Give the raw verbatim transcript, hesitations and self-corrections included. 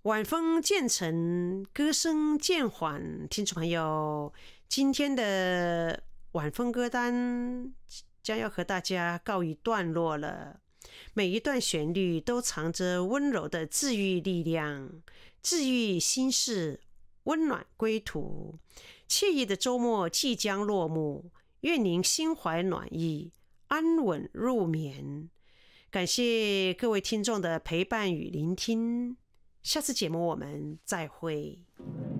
晚风渐沉，歌声渐缓。听众朋友，今天的晚风歌单将要和大家告一段落了。每一段旋律都藏着温柔的治愈力量，治愈心事，温暖归途。惬意的周末即将落幕，愿您心怀暖意，安稳入眠。感谢各位听众的陪伴与聆听，下次节目我们再会。